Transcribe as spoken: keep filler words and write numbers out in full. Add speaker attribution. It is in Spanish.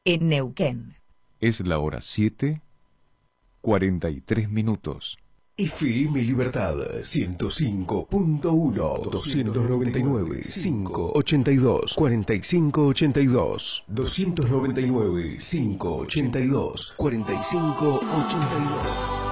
Speaker 1: en Neuquén.
Speaker 2: Es la hora siete, cuarenta y tres minutos.
Speaker 3: F M Libertad ciento cinco punto uno, doscientos noventa y nueve, quinientos ochenta y dos, cuarenta y cinco ochenta y dos, doscientos noventa y nueve, quinientos ochenta y dos, cuarenta y cinco ochenta y dos.